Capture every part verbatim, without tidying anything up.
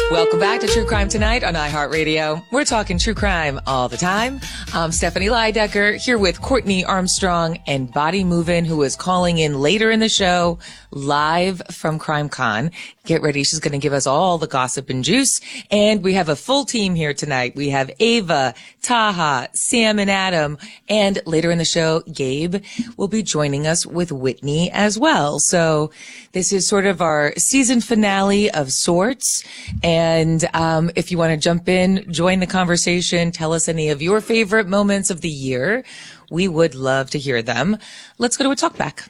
Welcome back to True Crime Tonight on iHeartRadio. We're talking true crime all the time. I'm Stephanie Leidecker here with Courtney Armstrong and Body Movin', who is calling in later in the show live from Crime Con. Get ready. She's going to give us all the gossip and juice. And we have a full team here tonight. We have Ava, Taha, Sam, and Adam. And later in the show, Gabe will be joining us with Whitney as well. So this is sort of our season finale of sorts. And um, if you want to jump in, join the conversation, tell us any of your favorite moments of the year. We would love to hear them. Let's go to a talkback.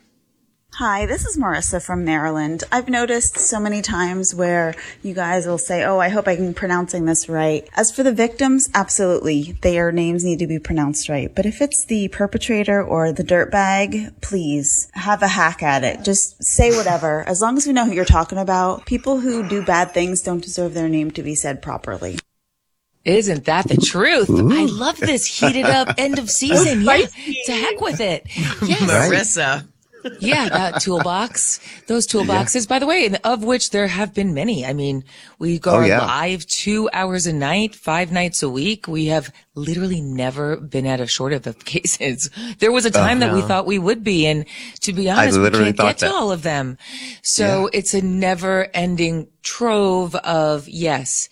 Hi, this is Marissa from Maryland. I've noticed so many times where you guys will say, oh, I hope I'm pronouncing this right. As for the victims, absolutely, their names need to be pronounced right. But if it's the perpetrator or the dirtbag, please have a hack at it. Just say whatever. As long as we know who you're talking about, people who do bad things don't deserve their name to be said properly. Isn't that the truth? Ooh. I love this heated up end of season. Yeah, to heck with it. Yes. Marissa. Yeah, that toolbox, those toolboxes, yeah. By the way, and of which there have been many. I mean, we go oh, yeah. live two hours a night, five nights a week. We have literally never been at a shortage of cases. There was a time uh, that no. we thought we would be. And to be honest, we can't get that. to all of them. So yeah. it's a never ending trove of, yes,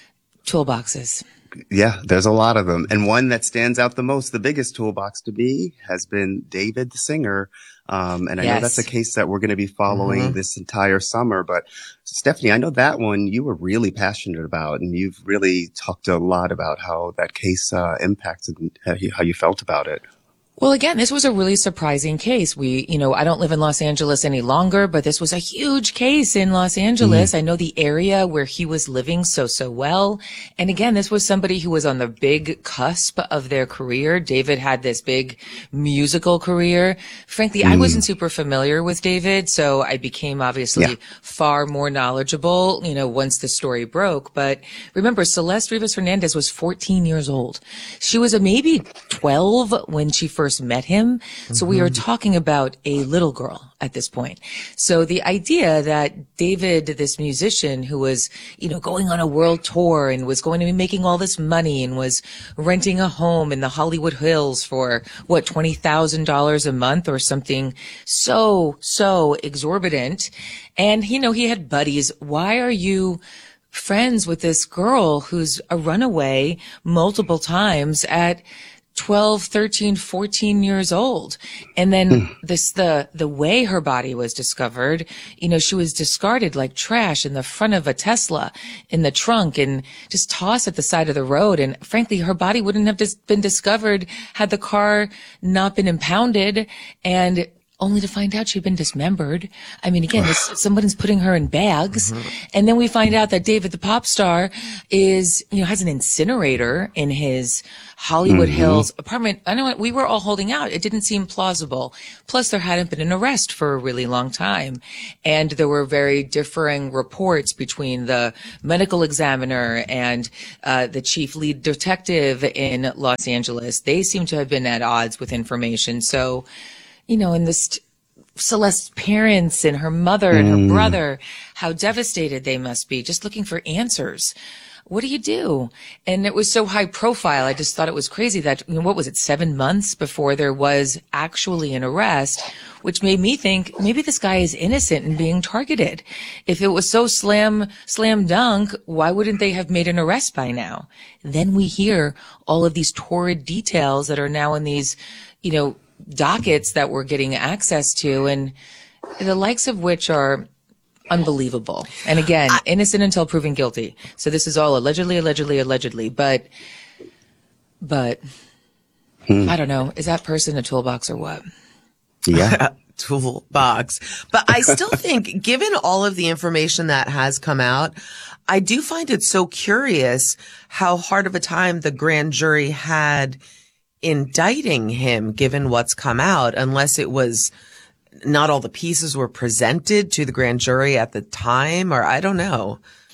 toolboxes. Yeah, there's a lot of them. And one that stands out the most, the biggest toolbox to me, has been David the singer. Um, and I yes. know that's a case that we're going to be following mm-hmm. this entire summer. But Stephanie, I know that one you were really passionate about, and you've really talked a lot about how that case uh, impacted how you, how you felt about it. Well, again, this was a really surprising case. We, you know, I don't live in Los Angeles any longer, but this was a huge case in Los Angeles. Mm-hmm. I know the area where he was living so, so well. And again, this was somebody who was on the big cusp of their career. David had this big musical career. Frankly, mm-hmm. I wasn't super familiar with David, so I became obviously yeah. far more knowledgeable, you know, once the story broke. But remember, Celeste Rivas Hernandez was fourteen years old. She was a maybe twelve when she first First met him. So mm-hmm. we are talking about a little girl at this point. So the idea that David, this musician who was, you know, going on a world tour and was going to be making all this money and was renting a home in the Hollywood Hills for what, twenty thousand dollars a month or something so, so exorbitant. And, you know, he had buddies. Why are you friends with this girl who's a runaway multiple times at twelve, thirteen, fourteen years old? And then this, the, the way her body was discovered, you know, she was discarded like trash in the front of a Tesla in the trunk and just tossed at the side of the road. And frankly, her body wouldn't have dis- been discovered had the car not been impounded, and only to find out she'd been dismembered. I mean, again, this, someone's putting her in bags. Mm-hmm. And then we find out that David, the pop star, is, you know, has an incinerator in his Hollywood mm-hmm. Hills apartment. I know we were all holding out. It didn't seem plausible. Plus, there hadn't been an arrest for a really long time. And there were very differing reports between the medical examiner and uh, the chief lead detective in Los Angeles. They seem to have been at odds with information. So, you know, and this Celeste's parents and her mother and her mm. brother, how devastated they must be, just looking for answers. What do you do? And it was so high profile. I just thought it was crazy that, you know, what was it, seven months before there was actually an arrest, which made me think maybe this guy is innocent and being targeted. If it was so slam, slam dunk, why wouldn't they have made an arrest by now? Then we hear all of these torrid details that are now in these, you know, dockets that we're getting access to, and the likes of which are unbelievable. And again, I, innocent until proven guilty. So this is all allegedly, allegedly, allegedly. But, but hmm. I don't know. Is that person a toolbox or what? Yeah. Toolbox. But I still think, given all of the information that has come out, I do find it so curious how hard of a time the grand jury had indicting him, given what's come out, unless it was not all the pieces were presented to the grand jury at the time, or I don't know.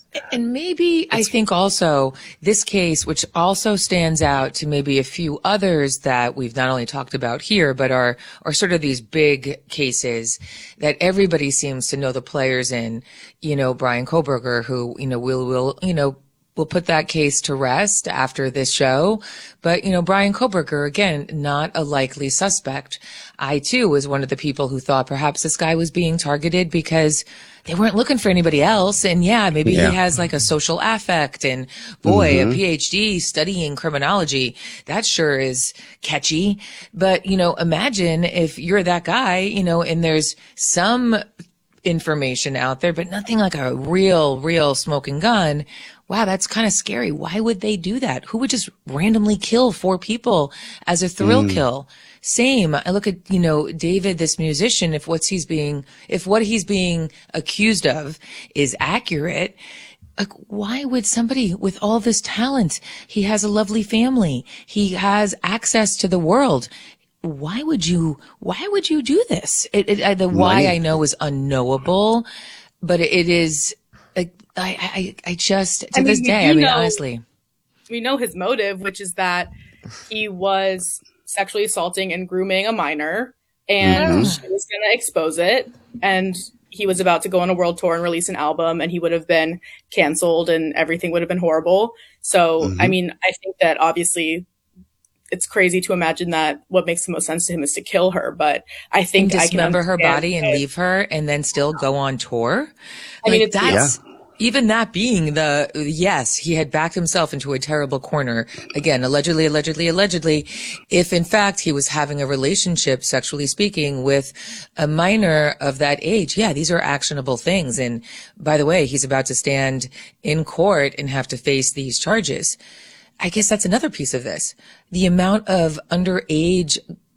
And maybe it's, I think also this case, which also stands out to maybe a few others that we've not only talked about here, but are, are sort of these big cases that everybody seems to know the players in, you know, Bryan Kohberger, who, you know, will, will, you know, we'll put that case to rest after this show. But, you know, Bryan Kohberger, again, not a likely suspect. I, too, was one of the people who thought perhaps this guy was being targeted because they weren't looking for anybody else. And yeah, maybe yeah. he has like a social affect and boy, mm-hmm. a P H D studying criminology. That sure is catchy. But, you know, imagine if you're that guy, you know, and there's some information out there, but nothing like a real, real smoking gun. Wow, that's kind of scary. Why would they do that? Who would just randomly kill four people as a thrill mm. kill? Same. I look at, you know, David, this musician, if what's he's being, if what he's being accused of is accurate, like, why would somebody with all this talent, he has a lovely family, he has access to the world. Why would you, why would you do this? It, it, the why I know is unknowable, but it is, like, I, I, I just, to I mean, this day, I mean, know, honestly. We know his motive, which is that he was sexually assaulting and grooming a minor, and mm-hmm. he was going to expose it, and he was about to go on a world tour and release an album, and he would have been canceled, and everything would have been horrible. So, mm-hmm. I mean, I think that obviously it's crazy to imagine that what makes the most sense to him is to kill her, but I think and I can dismember her body and leave her and then still go on tour. I mean, like, it's, that's, yeah. Even that being the, yes, he had backed himself into a terrible corner. Again, allegedly, allegedly, allegedly, if in fact he was having a relationship, sexually speaking, with a minor of that age, yeah, these are actionable things. And by the way, he's about to stand in court and have to face these charges. I guess that's another piece of this. The amount of underage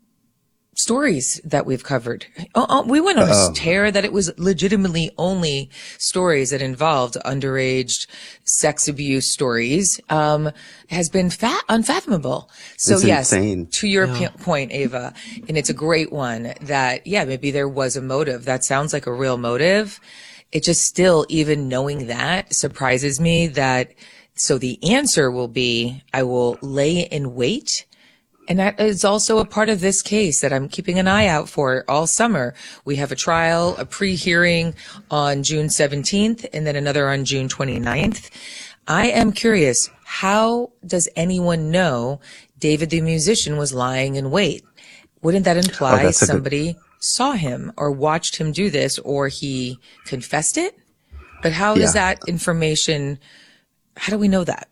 stories that we've covered. Oh, oh, we went on a Uh-oh. tear that it was legitimately only stories that involved underage sex abuse stories, um, has been fat, unfathomable. So it's yes, insane. To your yeah. p- point, Ava, and it's a great one that, yeah, maybe there was a motive. That sounds like a real motive. It just still, even knowing that, surprises me that, so the answer will be, I will lay in wait. And that is also a part of this case that I'm keeping an eye out for all summer. We have a trial, a pre-hearing on June seventeenth, and then another on June twenty-ninth. I am curious, how does anyone know David the musician was lying in wait? Wouldn't that imply oh, somebody good... saw him or watched him do this, or he confessed it? But how yeah. does that information, how do we know that?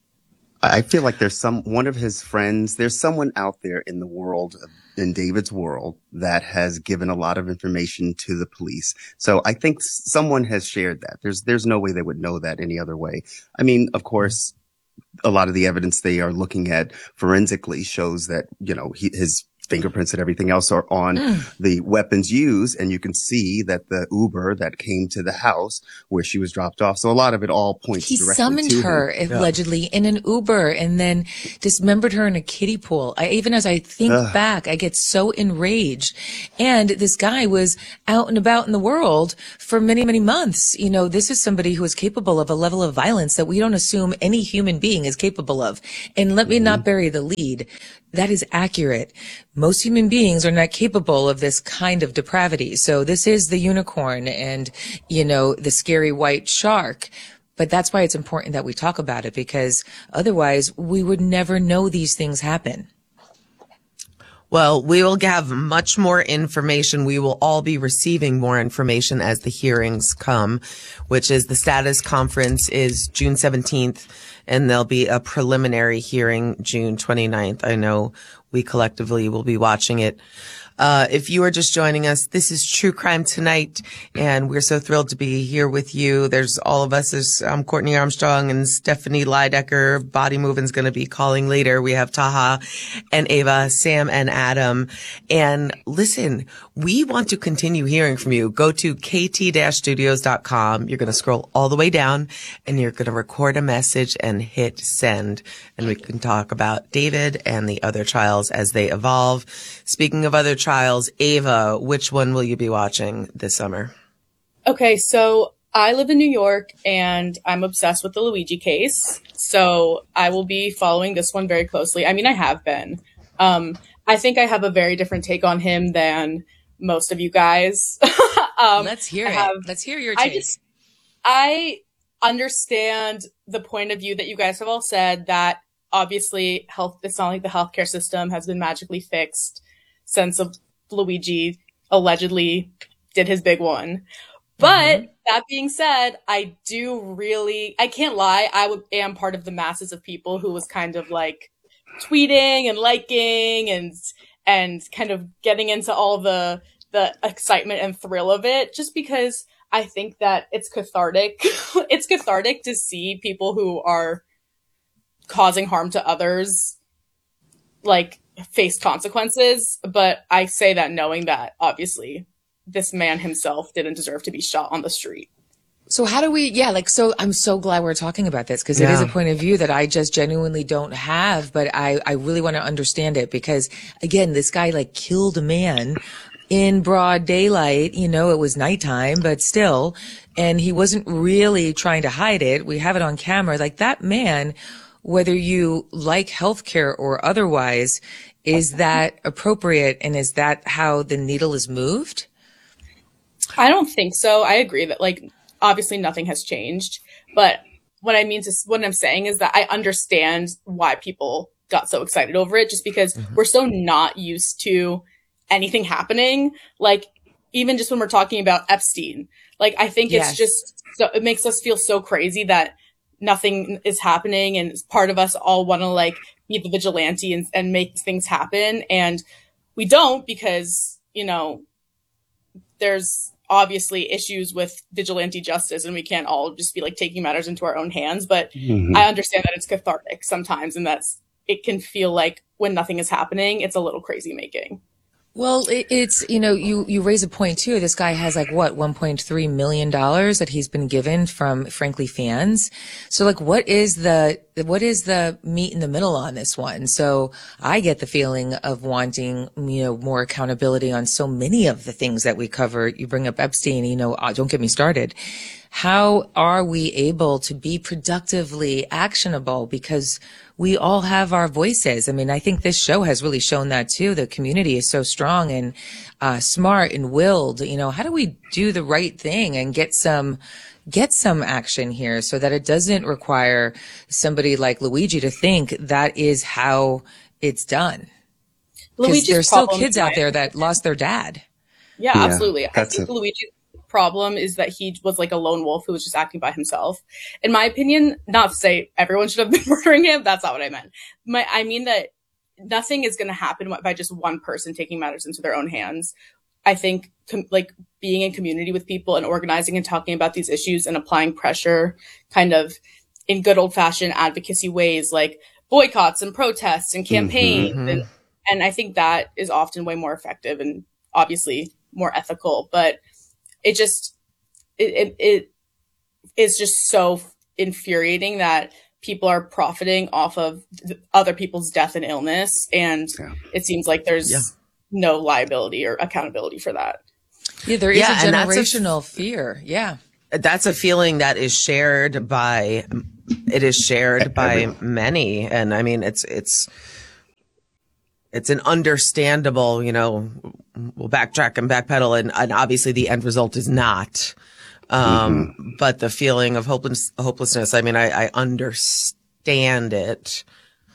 I feel like there's some, one of his friends, there's someone out there in the world, in David's world, that has given a lot of information to the police. So I think someone has shared that. There's, there's no way they would know that any other way. I mean, of course, a lot of the evidence they are looking at forensically shows that, you know, he, his fingerprints and everything else are on mm. the weapons used, and you can see that the Uber that came to the house where she was dropped off. So a lot of it all points he directly to him. He summoned her him. allegedly yeah. in an Uber and then dismembered her in a kiddie pool. I, even as I think Ugh. back, I get so enraged. And this guy was out and about in the world for many, many months. You know, this is somebody who is capable of a level of violence that we don't assume any human being is capable of. And let me mm-hmm. not bury the lead. That is accurate. Most human beings are not capable of this kind of depravity. So this is the unicorn and, you know, the scary white shark. But that's why it's important that we talk about it, because otherwise we would never know these things happen. Well, we will have much more information. We will all be receiving more information as the hearings come, which is the status conference is June seventeenth, and there'll be a preliminary hearing June twenty-ninth. I know we collectively will be watching it. Uh, if you are just joining us, this is True Crime Tonight, and we're so thrilled to be here with you. There's all of us. There's um, Courtney Armstrong and Stephanie Leidecker. Body Movement's going to be calling later. We have Taha and Ava, Sam and Adam. And listen, we want to continue hearing from you. Go to k t dash studios dot com. You're going to scroll all the way down, and you're going to record a message and hit send. And we can talk about David and the other trials as they evolve. Speaking of other trials, Ava, which one will you be watching this summer? Okay, so I live in New York and I'm obsessed with the Luigi case. So I will be following this one very closely. I mean, I have been. Um, I think I have a very different take on him than most of you guys. um, Let's hear it. have, Let's hear your take. I just, I understand the point of view that you guys have all said that obviously health, it's not like the healthcare system has been magically fixed since Luigi allegedly did his big one. But mm-hmm. that being said, I do really, I can't lie. I would, am part of the masses of people who was kind of like tweeting and liking and, and kind of getting into all the, the excitement and thrill of it, just because I think that it's cathartic. It's cathartic to see people who are causing harm to others, like, face consequences. But I say that knowing that obviously this man himself didn't deserve to be shot on the street. So how do we, yeah, like, so I'm so glad we're talking about this because yeah. it is a point of view that I just genuinely don't have, but I, I really want to understand it because, again, this guy like killed a man in broad daylight. You know, it was nighttime, but still, and he wasn't really trying to hide it. We have it on camera. Like that man, whether you like healthcare or otherwise, is that appropriate? And is that how the needle is moved? I don't think so. I agree that, like, obviously nothing has changed. But what I mean to, what I'm saying is that I understand why people got so excited over it, just because mm-hmm. we're so not used to anything happening. Like, even just when we're talking about Epstein, like, I think yes. it's just, so it makes us feel so crazy that nothing is happening. And part of us all want to, like, be the vigilante and, and make things happen. And we don't because, you know, there's obviously issues with vigilante justice and we can't all just be like taking matters into our own hands. But mm-hmm. I understand that it's cathartic sometimes and that's, it can feel like when nothing is happening, it's a little crazy making. Well, it, it's, you know, you, you raise a point too. This guy has like what, one point three million dollars that he's been given from, frankly, fans. So like, what is the, what is the meat in the middle on this one? So I get the feeling of wanting, you know, more accountability on so many of the things that we cover. You bring up Epstein, you know, don't get me started. How are we able to be productively actionable? Because we all have our voices. I mean, I think this show has really shown that too. The community is so strong and uh, smart and willed. You know, how do we do the right thing and get some, get some action here so that it doesn't require somebody like Luigi to think that is how it's done? Because there's still kids out there that lost their dad. Yeah, yeah, absolutely. I think Luigi's problem is that he was like a lone wolf who was just acting by himself. In my opinion, not to say everyone should have been murdering him. That's not what I meant. My, I mean that nothing is going to happen by just one person taking matters into their own hands. I think com- like being in community with people and organizing and talking about these issues and applying pressure kind of in good old fashioned advocacy ways, like boycotts and protests and campaigns. Mm-hmm. And, and I think that is often way more effective and obviously more ethical, but it just, it, it, it is just so infuriating that people are profiting off of other people's death and illness. And yeah. it seems like there's yeah. no liability or accountability for that. Yeah, there is yeah, a generational a, fear. Yeah. That's a feeling that is shared by, it is shared by many. And I mean, it's, it's, it's an understandable, you know, we'll backtrack and backpedal and, and obviously the end result is not. Um, mm-hmm. But the feeling of hopeless, hopelessness, I mean, I, I understand it.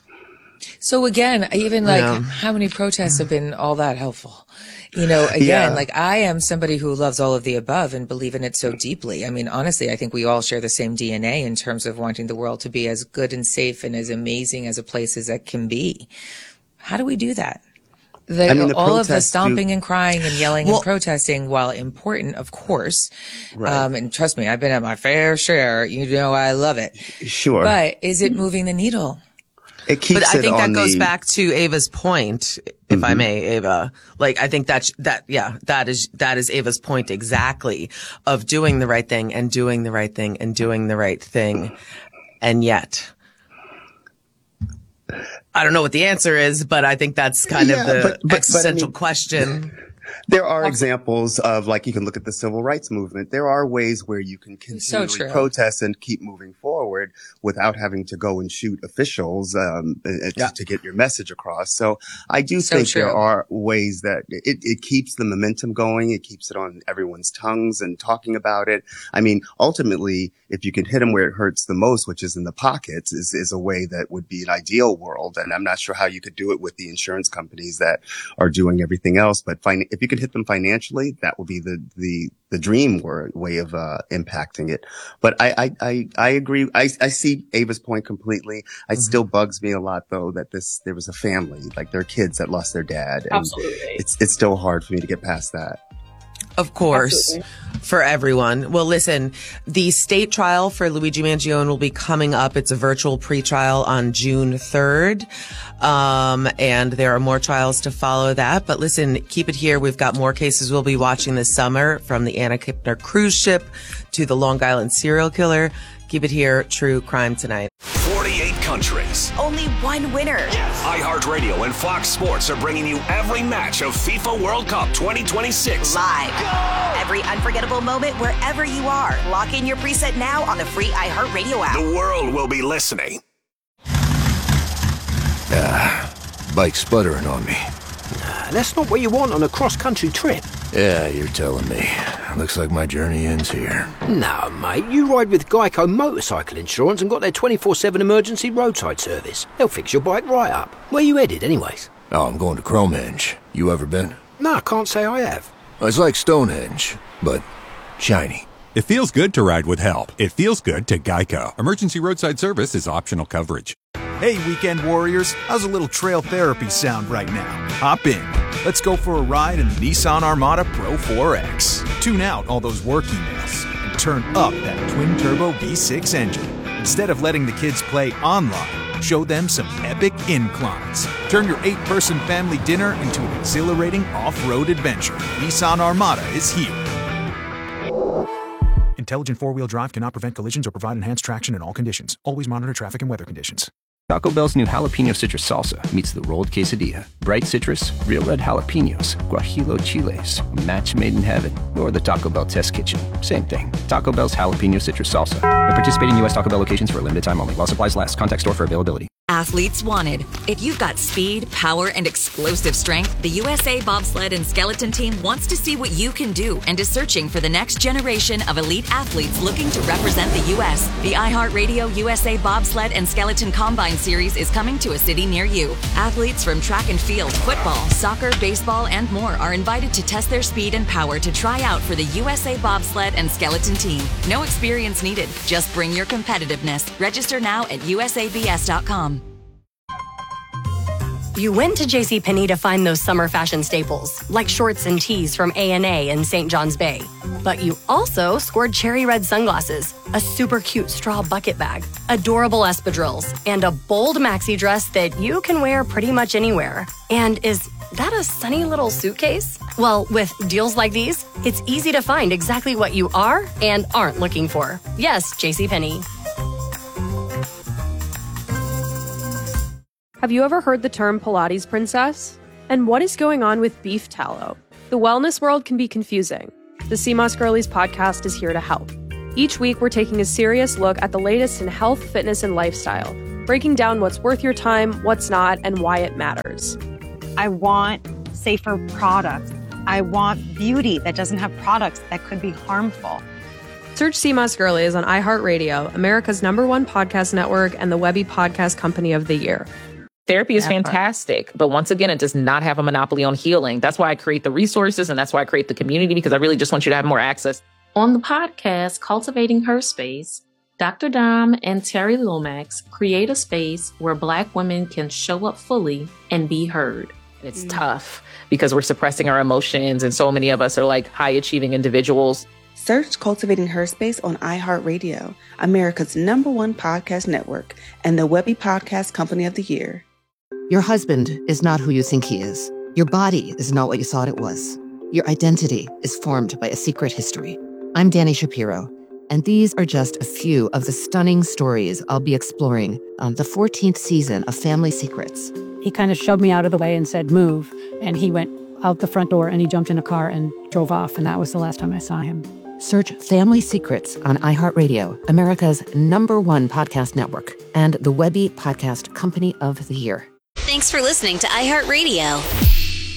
So again, even like yeah. how many protests have been all that helpful? You know, again, yeah. like I am somebody who loves all of the above and believe in it so deeply. I mean, honestly, I think we all share the same D N A in terms of wanting the world to be as good and safe and as amazing as a place as it can be. How do we do that? The, I mean, the all of the stomping do... and crying and yelling well, and protesting, while important, of course. Right. Um, and trust me, I've been at my fair share. You know, I love it. Sure. But is it moving the needle? It keeps but I it think on that goes the... back to Ava's point, if mm-hmm. I may, Ava. Like, I think that's, that, yeah, that is, that is Ava's point exactly of doing the right thing and doing the right thing and doing the right thing. And yet, I don't know what the answer is, but I think that's kind yeah, of the but, but, existential but I mean, question. There are examples of, like, you can look at the civil rights movement. There are ways where you can continually So protest and keep moving forward without having to go and shoot officials um, yeah. to, to get your message across. So I do so think true. There are ways that it, it keeps the momentum going. It keeps it on everyone's tongues and talking about it. I mean, ultimately, if you can hit them where it hurts the most, which is in the pockets, is, is a way that would be an ideal world. And I'm not sure how you could do it with the insurance companies that are doing everything else. But fin- if you could hit them financially, that would be the, the, the dream word, way of, uh, impacting it. But I, I, I, I agree. I, I see Ava's point completely. It mm-hmm. still bugs me a lot, though, that this, there was a family, like there are kids that lost their dad. And Absolutely. It's, it's still hard for me to get past that. Of course, Absolutely. For everyone. Well, listen, the state trial for Luigi Mangione will be coming up. It's a virtual pretrial on June third. Um, and there are more trials to follow that. But listen, keep it here. We've got more cases we'll be watching this summer, from the Anna Kipner cruise ship to the Long Island serial killer. Keep it here. True Crime Tonight. forty-eight countries. Only one winner. Yes. iHeartRadio and Fox Sports are bringing you every match of FIFA World Cup twenty twenty-six. Live. Go! Every unforgettable moment wherever you are. Lock in your preset now on the free iHeartRadio app. The world will be listening. Ah, bike's sputtering on me. Nah, that's not what you want on a cross-country trip. Yeah, you're telling me. Looks like my journey ends here. No, mate, you ride with Geico Motorcycle Insurance and got their twenty-four seven emergency roadside service. They'll fix your bike right up. Where you headed, anyways? Oh, I'm going to Cromenge. You ever been? No, I can't say I have. It's like Stonehenge, but shiny. It feels good to ride with help. It feels good to Geico. Emergency roadside service is optional coverage. Hey, weekend warriors, how's a little trail therapy sound right now? Hop in. Let's go for a ride in the Nissan Armada Pro four X. Tune out all those work emails and turn up that twin-turbo V six engine. Instead of letting the kids play online, show them some epic inclines. Turn your eight-person family dinner into an exhilarating off-road adventure. Nissan Armada is here. Intelligent four-wheel drive cannot prevent collisions or provide enhanced traction in all conditions. Always monitor traffic and weather conditions. Taco Bell's new jalapeno citrus salsa meets the rolled quesadilla. Bright citrus, real red jalapenos, guajillo chiles, a match made in heaven, or the Taco Bell test kitchen. Same thing. Taco Bell's jalapeno citrus salsa. At participating U S Taco Bell locations for a limited time only. While supplies last. Contact store for availability. Athletes wanted. If you've got speed, power, and explosive strength, the U S A Bobsled and Skeleton Team wants to see what you can do and is searching for the next generation of elite athletes looking to represent the U S. The iHeartRadio U S A Bobsled and Skeleton Combine Series is coming to a city near you. Athletes from track and field, football, soccer, baseball, and more are invited to test their speed and power to try out for the U S A Bobsled and Skeleton Team. No experience needed. Just bring your competitiveness. Register now at U S A B S dot com. You went to JCPenney to find those summer fashion staples, like shorts and tees from A and A in Saint John's Bay. But you also scored cherry red sunglasses, a super cute straw bucket bag, adorable espadrilles, and a bold maxi dress that you can wear pretty much anywhere. And is that a sunny little suitcase? Well, with deals like these, it's easy to find exactly what you are and aren't looking for. Yes, JCPenney. Have you ever heard the term Pilates princess? And what is going on with beef tallow? The wellness world can be confusing. The C M O S Girlies podcast is here to help. Each week, we're taking a serious look at the latest in health, fitness, and lifestyle, breaking down what's worth your time, what's not, and why it matters. I want safer products. I want beauty that doesn't have products that could be harmful. Search C M O S Girlies on iHeartRadio, America's number one podcast network, and the Webby Podcast Company of the Year. Therapy is fantastic, but once again, it does not have a monopoly on healing. That's why I create the resources, and that's why I create the community, because I really just want you to have more access. On the podcast, Cultivating Her Space, Doctor Dom and Terry Lomax create a space where Black women can show up fully and be heard. It's mm. tough because we're suppressing our emotions, and so many of us are like high-achieving individuals. Search Cultivating Her Space on iHeartRadio, America's number one podcast network, and the Webby Podcast Company of the Year. Your husband is not who you think he is. Your body is not what you thought it was. Your identity is formed by a secret history. I'm Dani Shapiro, and these are just a few of the stunning stories I'll be exploring on the fourteenth season of Family Secrets. He kind of shoved me out of the way and said, move. And he went, out the front door and he jumped in a car and drove off. And that was the last time I saw him. Search Family Secrets on iHeartRadio, America's number one podcast network, and the Webby Podcast Company of the Year. Thanks for listening to iHeartRadio.